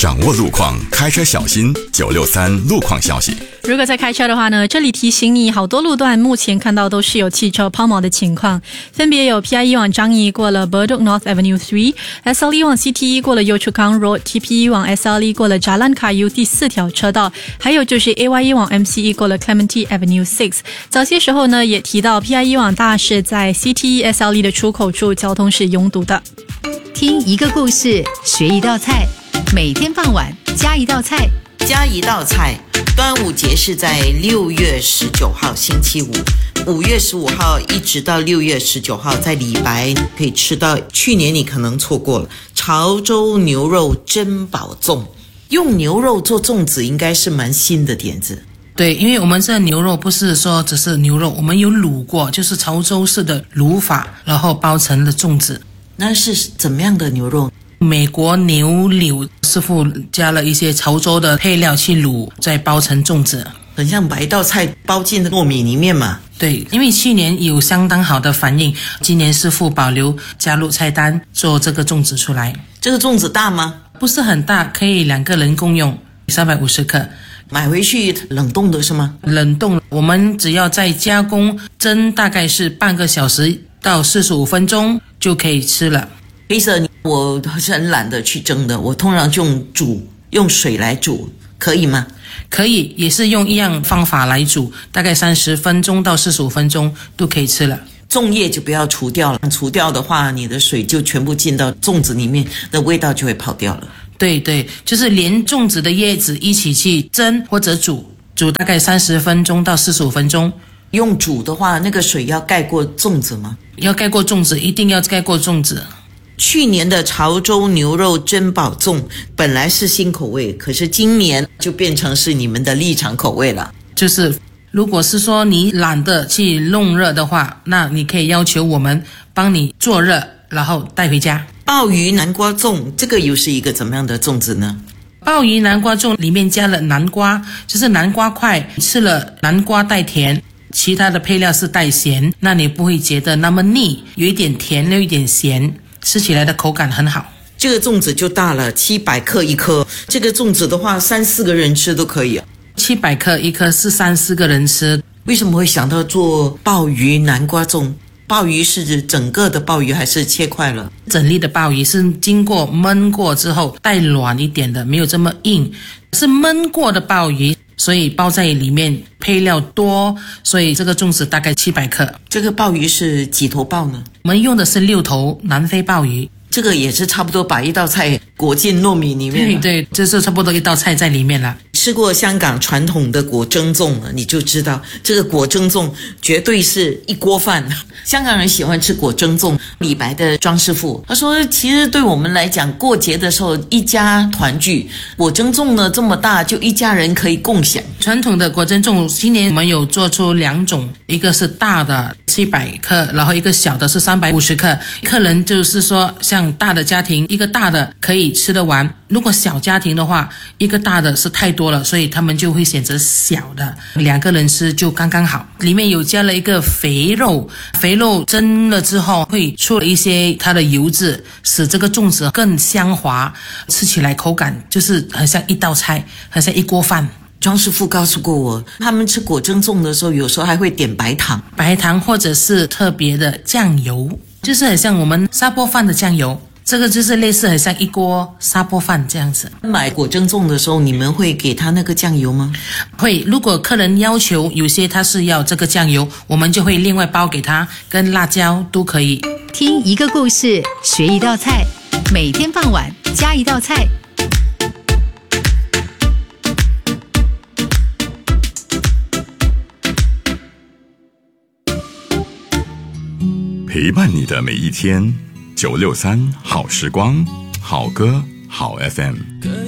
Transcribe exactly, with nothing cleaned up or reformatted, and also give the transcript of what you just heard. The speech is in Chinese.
掌握路况，开车小心。九六三路况消息。 如果在开车的话呢，这里提醒你，好多路段目前看到都是有汽车抛锚的情况，分别有 P I E 往樟宜过了 Bedok North Avenue 三 S L E 往 C T E 过了 Yio Chu Kang Road， T P E 往 S L E 过了 Jalan Kayu 第四条车道，还有就是 A Y E 往 M C E 过了 Clementi Avenue 六。早些时候呢也提到 P I E 往大市在 C T E S L E 的出口处交通是拥堵的。 听一个故事，学一道菜，每天傍晚加一道菜， 加一道菜。端午节是在六月十九号星期五，五月十五号一直到六月十九号，在李白可以吃到去年你可能错过了潮州牛肉珍宝粽。用牛肉做粽子应该是蛮新的点子。 对，因为我们这牛肉不是说只是牛肉，我们有卤过，就是潮州式的卤法，然后包成了粽子。 那是怎么样的牛肉？ 美国牛柳师傅加了一些潮州的配料去卤，再包成粽子， 很像把一道菜包进糯米里面嘛。 对，因为去年有相当好的反应，今年师傅保留加入菜单做这个粽子出来。 这个粽子大吗？ 不是很大，可以两个人共用，三百五十克。 买回去冷冻的是吗？ 冷冻，我们只要再加工蒸，大概是半个小时到四十五分钟就可以吃了。 黑色，我是很懒得去蒸的，我通常就用煮，用水来煮，可以吗？ 可以，也是用一样方法来煮，大概三十分钟到四十五分钟都可以吃了。 粽叶就不要除掉了，除掉的话，你的水就全部进到粽子里面，那味道就会跑掉了。 对对，就是连粽子的叶子一起去蒸或者煮，煮大概三十分钟到四十五分钟。 用煮的话，那个水要盖过粽子吗？ 要盖过粽子，一定要盖过粽子。 去年的潮州牛肉珍宝粽本来是新口味，可是今年就变成是你们的立场口味了。 就是如果是说你懒得去弄热的话，那你可以要求我们帮你做热，然后带回家。 鲍鱼南瓜粽，这个又是一个怎么样的粽子呢？ 鲍鱼南瓜粽里面加了南瓜，就是南瓜块，吃了南瓜带甜，其他的配料是带咸，那你不会觉得那么腻，有一点甜有一点咸，吃起来的口感很好。 这个粽子就大了，七百克一颗，这个粽子的话三四个人吃都可以。 七百克一颗是三四个人吃。 为什么会想到做鲍鱼南瓜粽？鲍鱼是整个的鲍鱼还是切块了？ 整粒的鲍鱼是经过焖过之后带软一点的，没有这么硬，是焖过的鲍鱼，所以包在里面，配料多，所以这个粽子大概七百克。 这个鲍鱼是几头鲍呢？ 我们用的是六头南非鲍鱼。 这个也是差不多把一道菜裹进糯米里面。 对对，这是差不多一道菜在里面了。 吃过香港传统的果蒸粽了，你就知道这个果蒸粽绝对是一锅饭。香港人喜欢吃果蒸粽。李白的庄师傅他说，其实对我们来讲，过节的时候一家团聚，果蒸粽呢这么大，就一家人可以共享。 传统的果蒸粽今年我们有做出两种，一个是大的七百克，然后一个小的是三百五十克。客人就是说像大的家庭，一个大的可以吃得完，如果小家庭的话，一个大的是太多了，所以他们就会选择小的，两个人吃就刚刚好。里面有加了一个肥肉，肥肉蒸了之后会出了一些它的油脂，使这个粽子更香滑，吃起来口感就是很像一道菜，很像一锅饭。 庄师傅告诉过我，他们吃果蒸粽的时候有时候还会点白糖， 白糖或者是特别的酱油，就是很像我们沙煲饭的酱油，这个就是类似很像一锅沙煲饭这样子。 买果蒸粽的时候你们会给他那个酱油吗？ 会，如果客人要求有些他是要这个酱油，我们就会另外包给他，跟辣椒都可以。 听一个故事，学一道菜，每天傍晚加一道菜。 陪伴你的每一天，九六三好时光，好歌好 F M。